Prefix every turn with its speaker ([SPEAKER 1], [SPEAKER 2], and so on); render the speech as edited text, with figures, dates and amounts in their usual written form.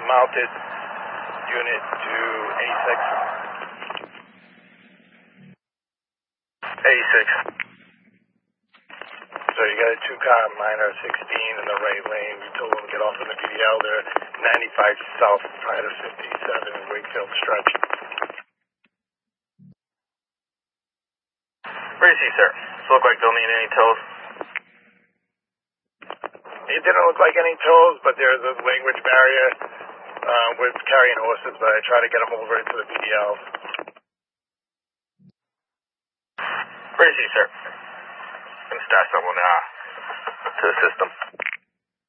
[SPEAKER 1] mounted unit to A6. A6. So you got a 2-car minor 16 in the right lane. We told them to get off in the BDL. They're 95 south, prior to 57 in Wakefield stretch.
[SPEAKER 2] Where is he, sir? Does it look like they'll need any tows?
[SPEAKER 1] It didn't look like any tolls, but there's a language barrier with carrying horses, but I try to get them over into the BDL.
[SPEAKER 2] Where is he, sir? I'm going to start someone to assist them.